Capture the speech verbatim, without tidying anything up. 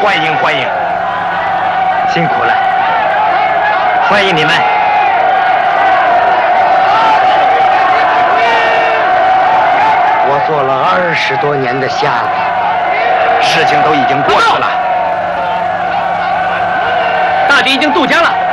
欢迎欢迎， 辛苦了，欢迎你们。我做了二十多年的瞎子， 事情都已经过去了， 大敌已经渡江了。